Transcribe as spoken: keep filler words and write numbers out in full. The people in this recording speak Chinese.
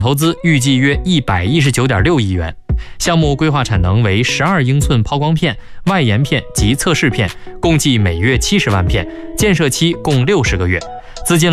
投资预计约一百一十九点六亿元。项目规划产能为十二英寸抛光片、外延片及测试片，共计每月七十万片，建设期共六十个月，资金